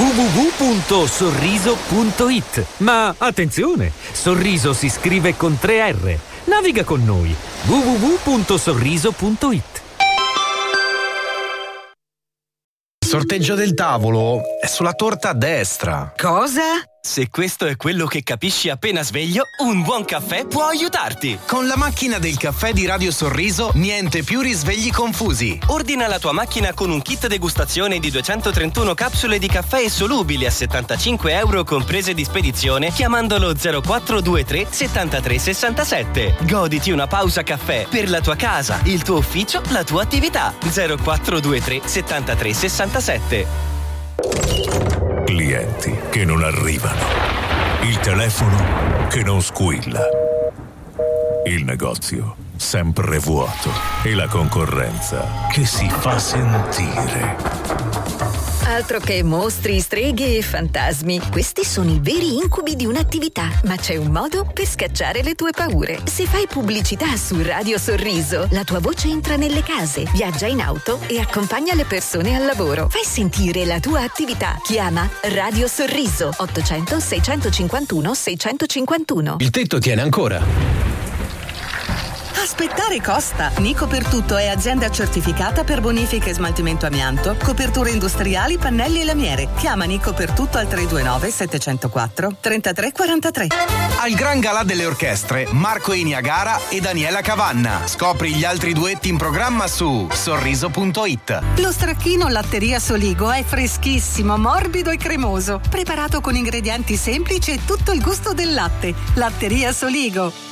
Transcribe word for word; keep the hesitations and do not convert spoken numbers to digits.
w w w punto sorriso punto it. Ma attenzione, Sorriso si scrive con tre R. Naviga con noi. w w w punto sorriso punto it. Il sorteggio del tavolo è sulla torta a destra. Cosa? Se questo è quello che capisci appena sveglio, un buon caffè può aiutarti. Con la macchina del caffè di Radio Sorriso, niente più risvegli confusi. Ordina la tua macchina con un kit degustazione di duecentotrentuno capsule di caffè solubili a settantacinque euro comprese di spedizione chiamandolo zero quattro due tre settantatré sessantasette. Goditi una pausa caffè per la tua casa, il tuo ufficio, la tua attività. zero quattro due tre settantatré sessantasette. Clienti che non arrivano, il telefono che non squilla, il negozio sempre vuoto e la concorrenza che si fa sentire. Altro che mostri, streghe e fantasmi. Questi sono i veri incubi di un'attività, ma c'è un modo per scacciare le tue paure. Se fai pubblicità su Radio Sorriso, la tua voce entra nelle case, viaggia in auto e accompagna le persone al lavoro. Fai sentire la tua attività. Chiama Radio Sorriso ottocento seicentocinquantuno seicentocinquantuno. Il tetto tiene ancora. Aspettare costa. Nico per Tutto è azienda certificata per bonifica e smaltimento amianto, coperture industriali, pannelli e lamiere. Chiama Nico per Tutto al tre due nove settecentoquattro trentatré quarantatré. Al Gran Galà delle Orchestre, Marco Eniagara e Daniela Cavanna. Scopri gli altri duetti in programma su sorriso punto it. Lo stracchino Latteria Soligo è freschissimo, morbido e cremoso, preparato con ingredienti semplici e tutto il gusto del latte. Latteria Soligo.